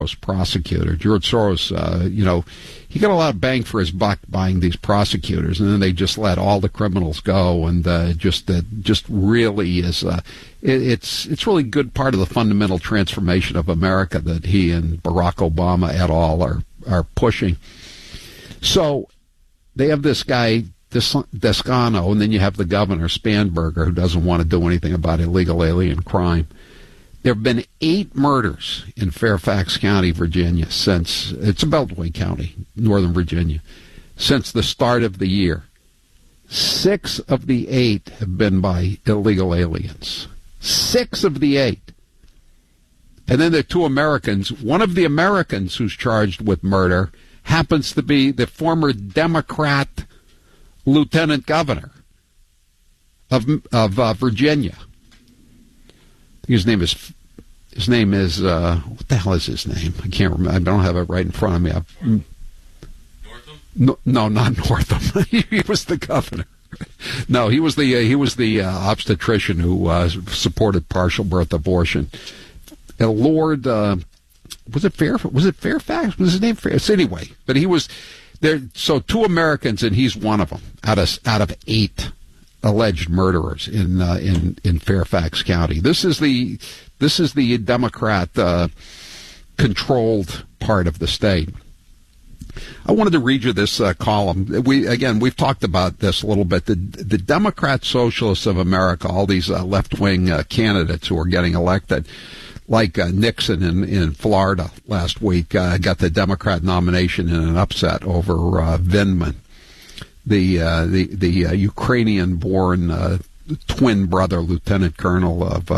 Soros prosecutor. George Soros, he got a lot of bang for his buck buying these prosecutors, and then they just let all the criminals go, and just really is it's really good part of the fundamental transformation of America that he and Barack Obama et al. are pushing. So they have this guy Descano, and then you have the governor Spanberger, who doesn't want to do anything about illegal alien crime. There have been 8 murders in Fairfax County, Virginia, since it's a Beltway County, Northern Virginia, since the start of the year. 6 of the 8 have been by illegal aliens. 6 of the 8. And then there are 2 Americans. One of the Americans who's charged with murder happens to be the former Democrat lieutenant governor of Virginia. His name is what the hell is his name? I can't remember. I don't have it right in front of me. Northam? No, not Northam. He was the governor. No, he was the obstetrician who supported partial birth abortion. Lord, was it Fairfax? Was his name Fairfax? Anyway, but he was there. So 2 Americans, and he's one of them out of 8 alleged murderers in Fairfax County. This is the Democrat controlled part of the state. I wanted to read you this column. We've talked about this a little bit. The Democrat Socialists of America, all these left-wing candidates who are getting elected, like Nixon in Florida last week, got the Democrat nomination in an upset over Vindman, the Ukrainian-born twin brother, lieutenant colonel of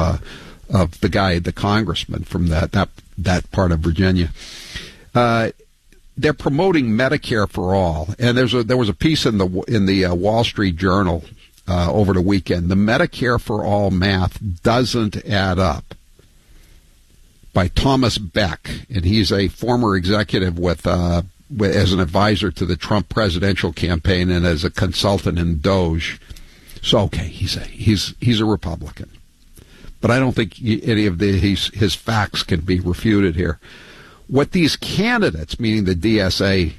the congressman from that part of Virginia. They're promoting Medicare for all, and there was a piece in the Wall Street Journal over the weekend. The Medicare for all math doesn't add up, by Thomas Beck, and he's a former executive as an advisor to the Trump presidential campaign and as a consultant in Doge. So okay, he's a Republican, but I don't think any of his facts can be refuted here. What these candidates, meaning the DSA,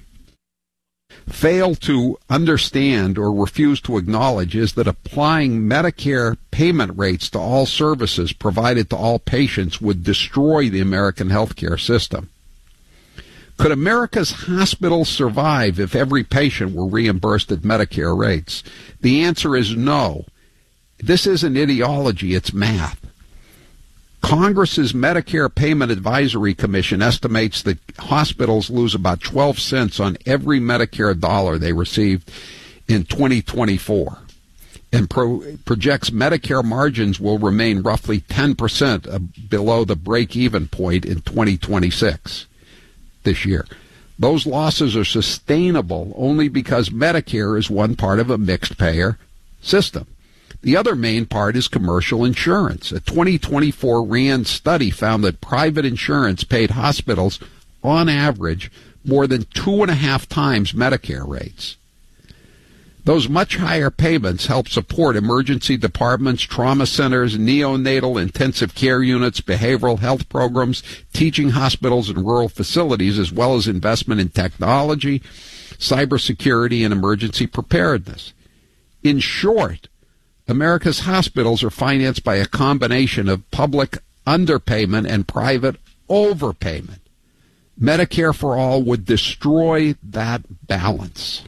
fail to understand or refuse to acknowledge is that applying Medicare payment rates to all services provided to all patients would destroy the American healthcare system. Could America's hospitals survive if every patient were reimbursed at Medicare rates? The answer is no. This isn't ideology, it's math. Congress's Medicare Payment Advisory Commission estimates that hospitals lose about 12 cents on every Medicare dollar they received in 2024 and projects Medicare margins will remain roughly 10% below the break-even point in 2026 this year. Those losses are sustainable only because Medicare is one part of a mixed-payer system. The other main part is commercial insurance. A 2024 RAND study found that private insurance paid hospitals, on average, more than 2.5 times Medicare rates. Those much higher payments help support emergency departments, trauma centers, neonatal intensive care units, behavioral health programs, teaching hospitals and rural facilities, as well as investment in technology, cybersecurity, and emergency preparedness. In short, America's hospitals are financed by a combination of public underpayment and private overpayment. Medicare for all would destroy that balance.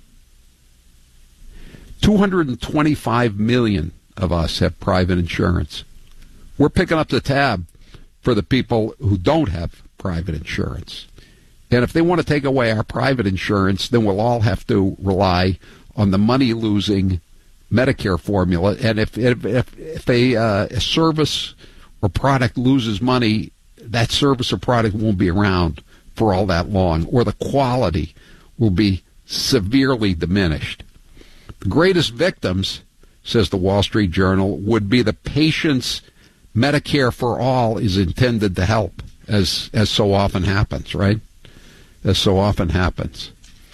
225 million of us have private insurance. We're picking up the tab for the people who don't have private insurance. And if they want to take away our private insurance, then we'll all have to rely on the money-losing Medicare formula, and if a service or product loses money, that service or product won't be around for all that long, or the quality will be severely diminished. The greatest victims, says the Wall Street Journal, would be the patients Medicare for all is intended to help, as so often happens, right? As so often happens.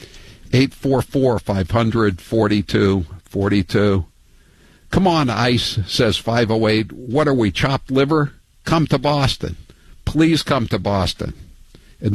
844-500-4242. Come on, ICE, says 508. What are we, chopped liver? Come to Boston. Please come to Boston.